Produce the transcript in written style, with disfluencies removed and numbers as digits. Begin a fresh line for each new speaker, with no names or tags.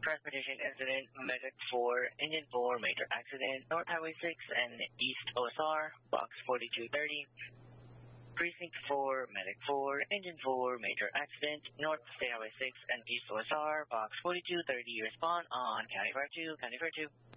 Transportation incident, Medic 4, Engine 4, major accident, North Highway 6 and East OSR, box 4230. Precinct 4, Medic 4, Engine 4, major accident, North State Highway 6 and East OSR, box 4230. Respond on County Fire 2, County Fire 2.